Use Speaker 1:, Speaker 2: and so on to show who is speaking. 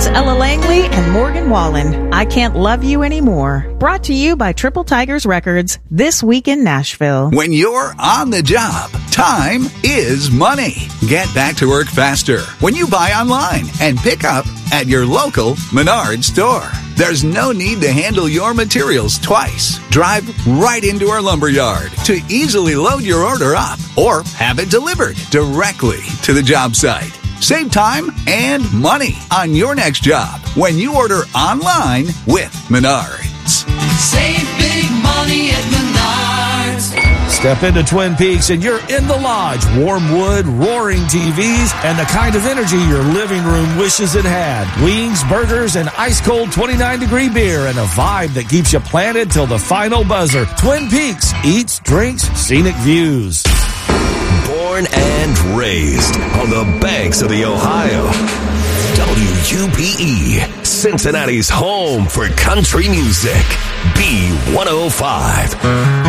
Speaker 1: It's Ella Langley and Morgan Wallen. I Can't Love You Anymore. Brought to you by Triple Tigers Records, this week in Nashville.
Speaker 2: When you're on the job, time is money. Get back to work faster when you buy online and pick up at your local Menards store. There's no need to handle your materials twice. Drive right into our lumberyard to easily load your order up or have it delivered directly to the job site. Save time and money on your next job when you order online with Menards.
Speaker 3: Save big money at Menards.
Speaker 4: Step into Twin Peaks and you're in the lodge. Warm wood, roaring TVs, and the kind of energy your living room wishes it had. Wings, burgers, and ice-cold 29-degree beer, and a vibe that keeps you planted till the final buzzer. Twin Peaks. Eats, drinks, scenic views.
Speaker 5: Born and raised on the banks of the Ohio. WUPE, Cincinnati's home for country music. B105.